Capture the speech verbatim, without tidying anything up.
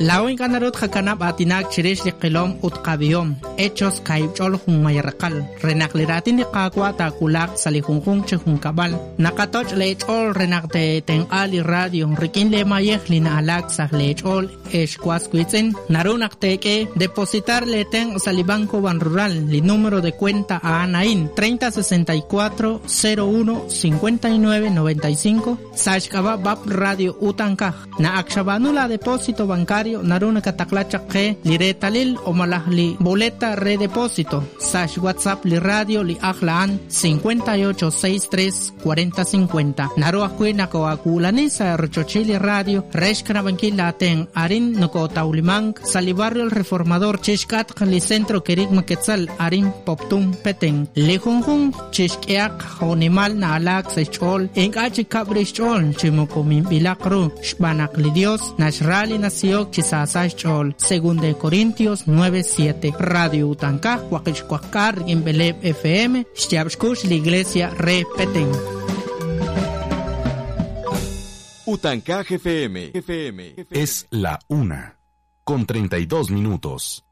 La única narut hakanab atinak chirish liqilom utqabiom. Hechos kaibchol humayrakal. Renakliratin ni kakwa takulak salihungkung chehunkabal. Nakatoch lechol renakte ten ali radio. Rikin le mayek lina alak sa lechol eshkwaskuitzen. Narunak teke depositar le ten salibanco ban rural. Li número de cuenta a Anaín treinta sesenta y cuatro cero uno cincuenta y nueve noventa y cinco. Sashkaba bab radio utankaj. Na akshabanula depósito bancario naruna kataklacha ke liretalil o malahli boleta redepósito. Sash WhatsApp li radio li ahlaan cincuenta y ocho sesenta y tres cuarenta cincuenta. Naru akwina ko akulani sa rochochili radio reshkana bankila ten arin noko taulimang sali barrio el reformador chishkat li centro kerik maketzal arin poptum peten. Lejunjun chishkiak honimal na alak sa chol engachi kabrish chol chimokomin bilakru shbanak li Dios nashrali nasiok chisasas chol según de Corintios nueve siete. Radio Utankaj Huaquichcuacar en Beleb F M Shtiabshkush la iglesia repeten. Utankaj F M. Es la una con treinta y dos minutos.